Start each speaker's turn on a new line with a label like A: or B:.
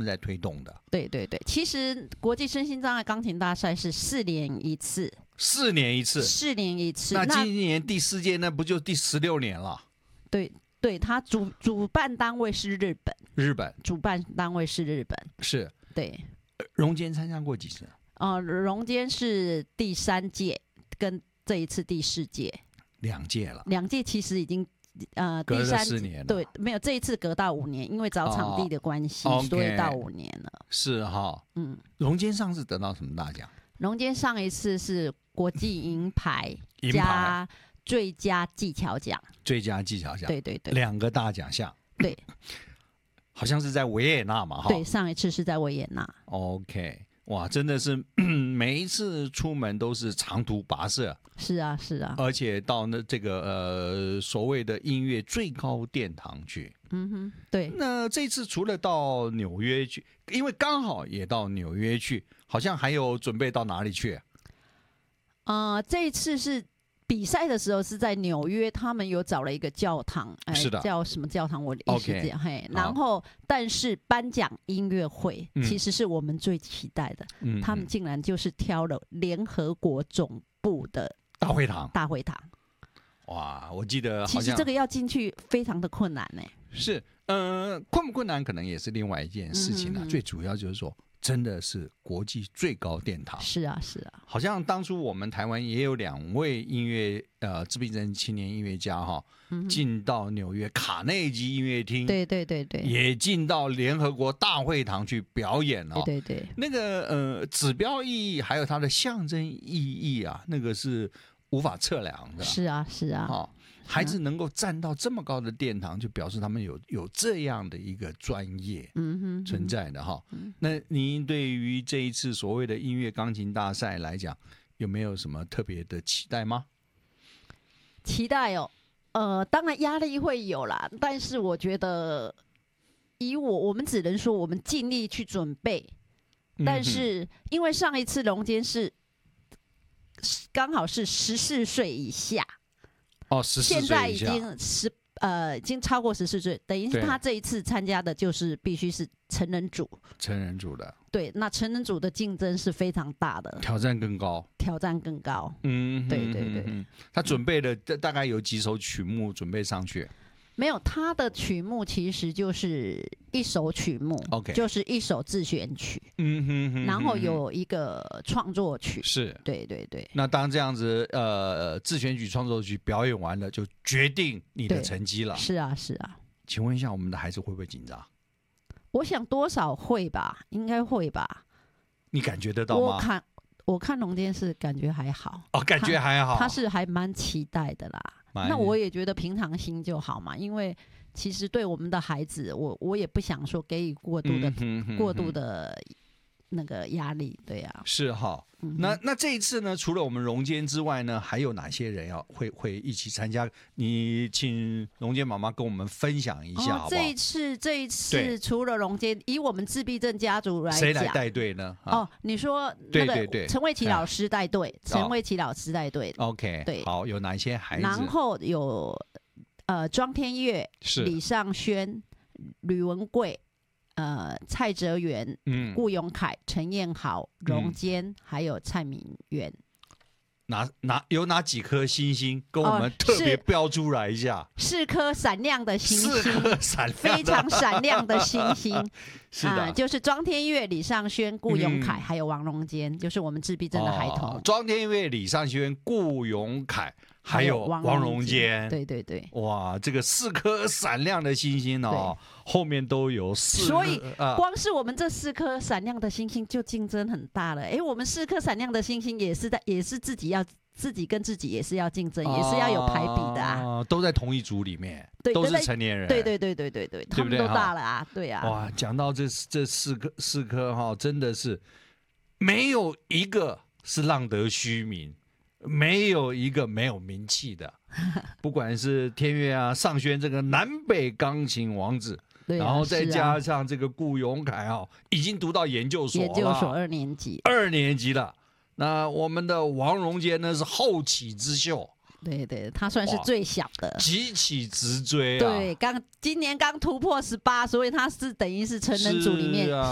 A: 们在推动的。
B: 对对对，其实国际身心障碍钢琴大赛是4年一次
A: ，4年一次
B: ，4年一次。
A: 那今年第4届，那不就第16年了？
B: 对对，它主办单位是日本，主办单位是日本，
A: 是。
B: 对。
A: 荣坚参加过几次？
B: 荣坚是第3届，跟这一次第4届
A: ，2届了。
B: 2届其实已经
A: 隔了
B: 第3
A: 4年了。
B: 对，没有，这一次隔到5年，因为找场地的关系，所以到5年了。
A: 是哈，荣坚上次得到什么大奖？
B: 荣坚上一次是国际银牌加最佳技巧奖。
A: 最佳技巧奖，
B: 对对对
A: ，2个大奖项。
B: 对，
A: 好像是在维也纳嘛，哈。
B: 对，上一次是在维也纳。
A: OK， 哇，真的是每一次出门都是长途跋涉。
B: 是啊，是啊。
A: 而且到这个所谓的音乐最高殿堂去。
B: 对。
A: 那这次除了到纽约去，因为刚好也到纽约去，好像还有准备到哪里去？
B: 这一次是比赛的时候是在纽约，他们有找了一个教堂，
A: 是的，
B: 叫什么教堂？我一时间嘿。然后，但是颁奖音乐会其实是我们最期待的，他们竟然就是挑了联合国总部的大会堂。
A: 哇，我记得好像
B: 其实这个要进去非常的困难呢。
A: 是，困不困难可能也是另外一件事情了。最主要就是说，真的是国际最高殿堂。
B: 是啊，是啊。
A: 好像当初我们台湾也有2位音乐自闭症青年音乐家哈，进到纽约卡内基音乐厅，
B: 对对对对，
A: 也进到联合国大会堂去表演哦。
B: 对对对，
A: 那个指标意义还有它的象征意义啊，那个是无法测量的。
B: 是啊，是啊。
A: 孩子能够站到这么高的殿堂，就表示他们有这样的一个专业存在的哈。那您对于这一次所谓的音乐钢琴大赛来讲，有没有什么特别的期待吗？
B: 期待哦，当然压力会有啦，但是我觉得我们只能说我们尽力去准备，但是因为上一次荣坚是刚好是14岁以下。
A: 14岁以下，
B: 现在已经超过14岁，等于是他这一次参加的就是必须是成人组
A: 的。
B: 对，那成人组的竞争是非常大的，
A: 挑战更高。
B: 对对对。
A: 他准备的大概有几首曲目准备上去？
B: 没有，他的曲目其实就是1首曲目，
A: OK，
B: 就是1首自选曲，然后有一个创作曲，
A: 是，
B: 对对对。
A: 那当这样子自选曲、创作曲表演完了，就决定你的成绩了。
B: 是啊，是啊。
A: 请问一下，我们的孩子会不会紧张？
B: 我想多少会吧，应该会吧。
A: 你感觉得到吗？
B: 我看荣坚是感觉还好，
A: 感觉还好，
B: 他是还蛮期待的啦。那我也觉得平常心就好嘛，因为其实对我们的孩子，我也不想说给予过度的那个压力，对啊。
A: 是哈。那这一次呢，除了我们荣坚之外呢，还有哪些人会一起参加？你请荣坚妈妈跟我们分享一下好不好？
B: 这一次除了荣坚，以我们自闭症家族来讲，
A: 谁来带队呢？
B: 你说那个陈慧琪老师带队，
A: OK， 对，好，有哪些孩子？
B: 然后有庄天岳、李尚轩、吕文贵。蔡哲元、顾永凯、陈彦豪、荣坚，还有蔡明元。
A: 有哪几颗星星跟我们特别标出来一下
B: ？4颗闪亮的星星，非常闪亮的星星。
A: 是的，
B: 就是庄天岳、李尚轩、顾永凯，还有王荣坚，就是我们自闭症的孩童。
A: 庄天岳、李尚轩、顾永凯。还有王荣坚，
B: 对对对，
A: 哇，这个4颗闪亮的星星哦，后面都有
B: 所以光是我们这4颗闪亮的星星就竞争很大了。我们4颗闪亮的星星也是自己跟自己也是要竞争，也是要有排比的啊。
A: 都在同一组里面，都是成年人，
B: 对，他们都大了啊，对啊。
A: 哇，讲到这4颗哈，真的是没有一个是浪得虚名。没有一个没有名气的，不管是天岳啊、尚轩这个南北钢琴王子，然后再加上这个顾永凯已经读到研究所
B: 2
A: 年级了。那我们的王荣坚呢是后起之秀，
B: 对对，他算是最小的，
A: 急起直追
B: 对，今年刚突破18，所以他是等于是成人组里面